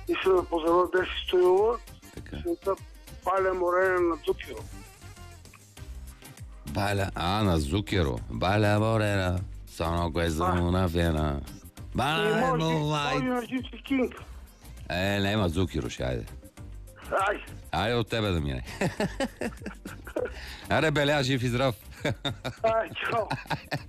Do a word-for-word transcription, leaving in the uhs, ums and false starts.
Искам да поздравя Деси Стоилова. Така. Песента Паля Морене на Цукиро. Баля, а, на Зукеро. Баля Морена, sono questa una fiera. И Баля може би Moonlight. на Gypsy King. Е, няма Зукеро, ще айде. Ай, Айде от тебе да мине. Аре, беля, жив и здрав. ай, чао.